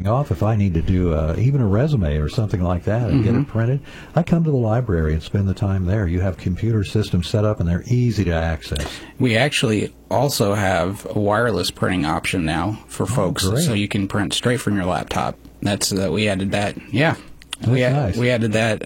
off, if I need to do even a resume or something like that and get it printed, I come to the library and spend the time there. You have computer systems set up, and they're easy to access. We actually also have a wireless printing option now for folks, great. so you can print straight from your laptop. That's we added that. Yeah, Nice. we added that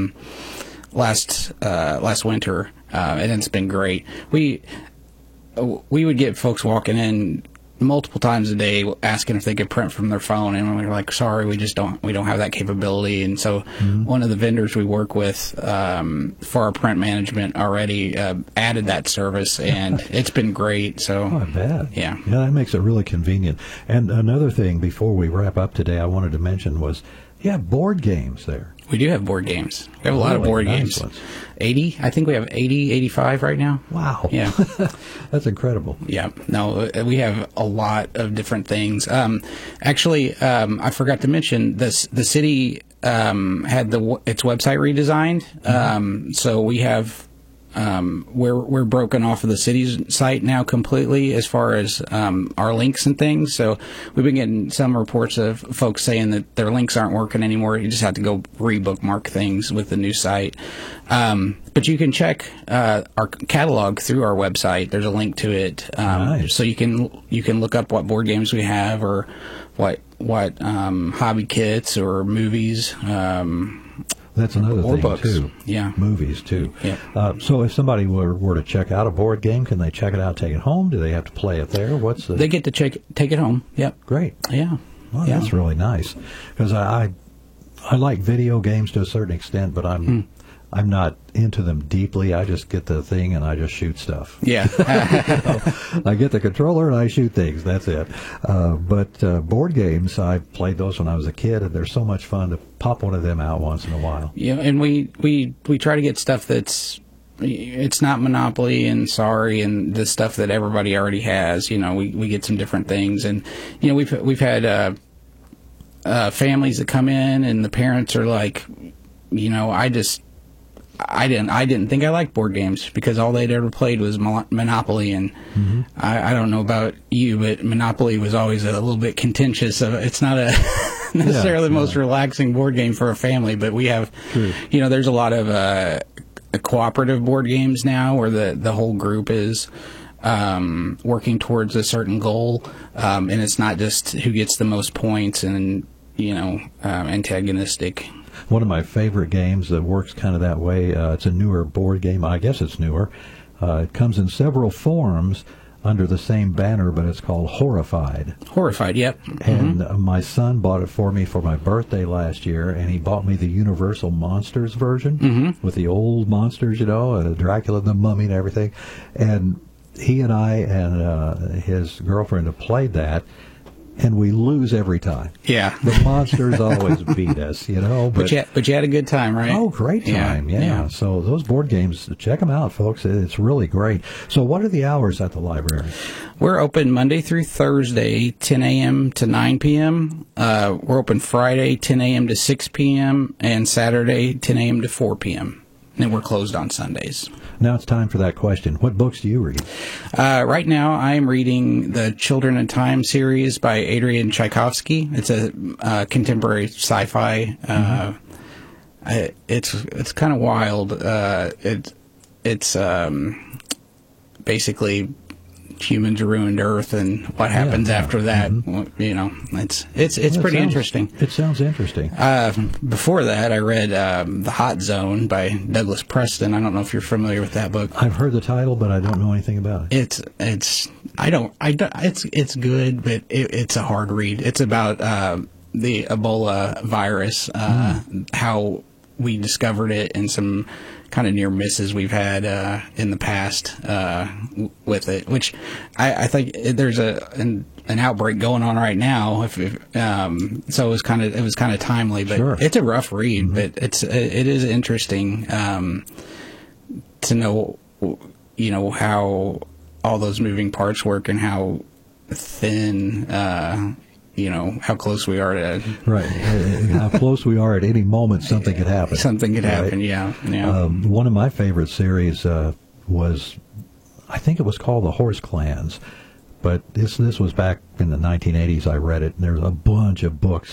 last winter, and it's been great. We would get folks walking in multiple times a day asking if they could print from their phone, and we were like, sorry, we don't have that capability. And so one of the vendors we work with for our print management already added that service, and it's been great. So I bet. Yeah, that makes it really convenient. And another thing before we wrap up today I wanted to mention was you have board games there. we do have board games. We have a lot of board nice games. ones. 80, I think we have 80, 85 right now. Wow. Yeah. That's incredible. Yeah, no, we have a lot of different things. Actually, I forgot to mention this. The city had its website redesigned, so we have we're broken off of the city's site now completely as far as our links and things. So we've been getting some reports of folks saying that their links aren't working anymore. You just have to go re-bookmark things with the new site. But you can check our catalog through our website. There's a link to it, Nice. so you can look up what board games we have or what hobby kits or movies. That's another Or thing, books. too. Yeah. Movies, too. Yeah. So if somebody were to check out a board game, can they check it out, take it home? Do they have to play it there? What's the... They get to take it home. Yep. Great. Yeah. Well, Yeah. that's really nice. Because I like video games to a certain extent, but I'm not into them deeply. I just get the thing and I just shoot stuff. Yeah. I get the controller and I shoot things. That's it. But board games, I played those when I was a kid, and they're so much fun to pop one of them out once in a while. Yeah, and we try to get stuff it's not Monopoly and Sorry and the stuff that everybody already has. You know, we get some different things, and you know we've had families that come in and the parents are like, you know, I didn't think I liked board games because all they'd ever played was Monopoly, and I don't know about you, but Monopoly was always a little bit contentious. It's not necessarily the most relaxing board game for a family, but we have, you know, there's a lot of cooperative board games now where the whole group is working towards a certain goal, and it's not just who gets the most points and, you know, antagonistic. One of my favorite games that works kind of that way, it's a newer board game. I guess it's newer. It comes in several forms under the same banner, but it's called Horrified. Horrified, yep. And my son bought it for me for my birthday last year, and he bought me the Universal Monsters version with the old monsters, you know, Dracula, the Mummy, and everything. And he and I and his girlfriend have played that, and we lose every time. Yeah. The monsters always beat us, you know. But you had a good time, right? Oh, great time, yeah. So those board games, check them out, folks. It's really great. So what are the hours at the library? We're open Monday through Thursday, 10 a.m. to 9 p.m. We're open Friday, 10 a.m. to 6 p.m., and Saturday, 10 a.m. to 4 p.m. And then we're closed on Sundays. Now it's time for that question. What books do you read? Right now, I am reading the Children of Time series by Adrian Tchaikovsky. It's a contemporary sci-fi. It's kind of wild. It's basically humans ruined Earth and what happens after that. You know, it's pretty interesting. It sounds interesting. Before that, I read The Hot Zone by Douglas Preston. I don't know if you're familiar with that book. I've heard the title, but I don't know anything about it. It's good, but it's a hard read. It's about the Ebola virus, how we discovered it, and some kind of near misses we've had in the past with it, which I think there's an outbreak going on right now. So it was kind of timely, but it's a rough read, but it is interesting to know, you know, how all those moving parts work and how thin. You know, how close we are to... Right. How close we are at any moment, something could happen. Something could happen, yeah. One of my favorite series was, I think it was called The Horse Clans, but this was back in the 1980s I read it, and there's a bunch of books